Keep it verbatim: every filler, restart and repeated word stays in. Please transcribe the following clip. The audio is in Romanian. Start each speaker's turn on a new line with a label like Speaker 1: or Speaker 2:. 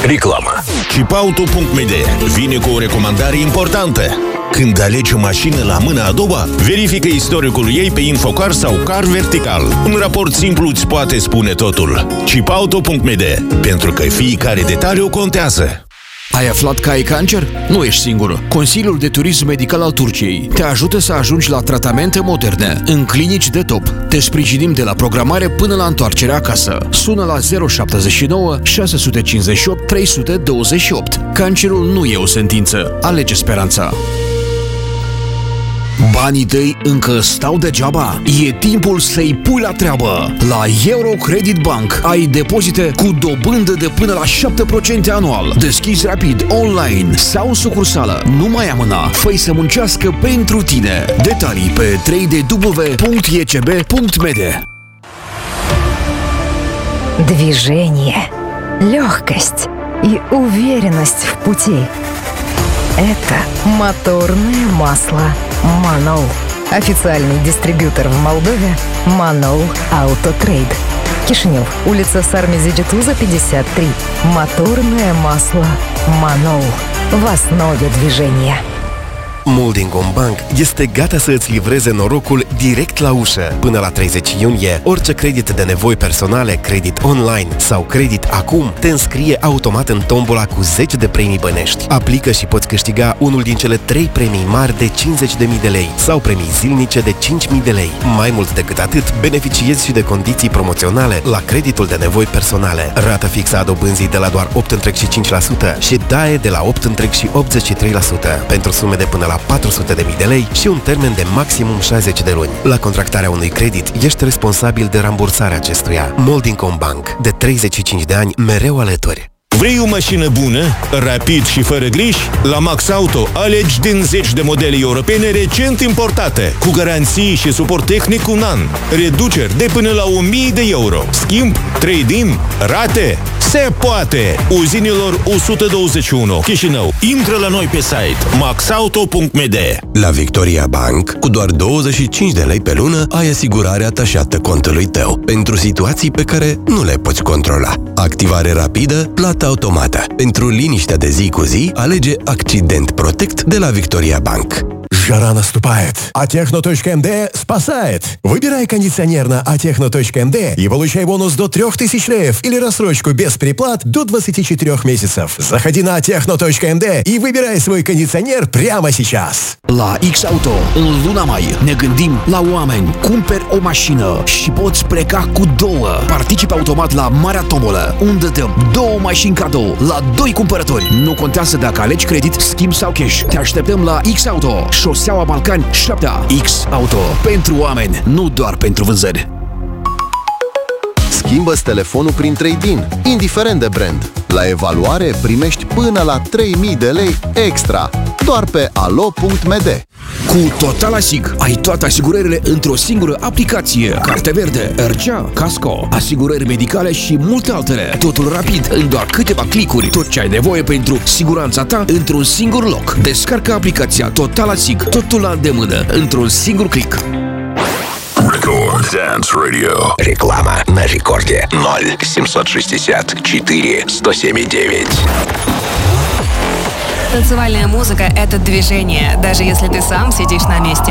Speaker 1: Reclamă.
Speaker 2: Chipauto punct m d vine cu o recomandare importantă. Când alegi o mașină la mâna a doua, verifică istoricul ei pe Infocar sau Car Vertical. Un raport simplu îți poate spune totul. Chipauto punct m d, pentru că fiecare detaliu contează.
Speaker 3: Ai aflat că ai cancer? Nu ești singur. Consiliul de Turism Medical al Turciei te ajută să ajungi la tratamente moderne, în clinici de top. Te sprijinim de la programare până la întoarcerea acasă. Sună la zero șapte nouă șase cinci opt trei doi opt. Cancerul nu e o sentință. Alege speranța. Banii tăi încă stau degeaba? E timpul să-i pui la treabă! La Eurocredit Bank ai depozite cu dobândă de până la șapte la sută anual. Deschizi rapid, online sau în sucursală. Nu mai amâna! Fă-i să muncească pentru tine! Detalii pe w w w punct e c b punct m d.
Speaker 4: Движение, легкость и уверенность в пути. Это моторное масло Манол. Официальный дистрибьютор в Молдове Манол Автотрейд. Кишинев, улица Сармезидитуза, пятьдесят три. Моторное масло Манол. В основе движения.
Speaker 5: Moldingom Bank este gata să îți livreze norocul direct la ușă. Până la treizeci iunie, orice credit de nevoi personale, credit online sau credit acum, te înscrie automat în tombola cu zece de premii bănești. Aplică și poți câștiga unul din cele trei premii mari de cincizeci de mii de lei sau premii zilnice de cinci mii de lei. Mai mult decât atât, beneficiezi și de condiții promoționale la creditul de nevoi personale. Rată fixă a dobânzii de la doar opt virgulă cinci la sută și D A E de la opt virgulă optzeci și trei la sută pentru sume de până la patru sute de mii de lei și un termen de maximum șaizeci de luni. La contractarea unui credit, ești responsabil de rambursarea acestuia. Moldingom Bank, de treizeci și cinci de ani, mereu alături.
Speaker 2: Vrei o mașină bună, rapid și fără griji? La Max Auto alegi din zeci de modele europene recent importate, cu garanții și suport tehnic un an, reduceri de până la o mie de euro, schimb, trade-in, rate. Se poate! Uzinilor o sută douăzeci și unu, Chișinău. Intră la noi pe site max auto punct m d.
Speaker 1: La Victoria Bank, cu doar douăzeci și cinci de lei pe lună, ai asigurare atașată contului tău pentru situații pe care nu le poți controla. Activare rapidă, plată automată. Pentru liniștea de zi cu zi, alege Accident Protect de la Victoria Bank.
Speaker 6: Жара наступает, а техно точка эм дэ спасает. Выбирай кондиционер на атехно точка эм дэ и получай бонус до трех тысяч леев или рассрочку без переплат до двадцати четырёх месяцев. Заходи на атехно точка эм дэ и выбирай свой кондиционер прямо сейчас.
Speaker 3: La X-Auto, în luna mai, ne gândim la oameni. Cumperi o mașină și poți pleca cu două. Participi automat la Marea Tombolă, unde dăm două mașini cadou la doi cumpărători. Nu contează dacă alegi credit, schimb sau cash. Te așteptăm la X-Auto, Șoseaua Balcani șapte. X-Auto, pentru oameni, nu doar pentru vânzări.
Speaker 7: Schimbă-ți telefonul prin trade-in, indiferent de brand. La evaluare primești până la trei mii de lei extra, doar pe alo punct m d.
Speaker 3: Cu Totalasig ai toate asigurările într-o singură aplicație. Carte verde, R C A, Casco, asigurări medicale și multe altele. Totul rapid, în doar câteva clicuri. Tot ce ai nevoie pentru siguranța ta într-un singur loc. Descarcă aplicația Totalasig, totul la îndemână, într-un singur click.
Speaker 1: Record Dance Radio. Реклама на рекорде ноль семьсот шестьдесят четыре сто семьдесят девять.
Speaker 8: Танцевальная музыка — это движение, даже если ты сам сидишь на месте.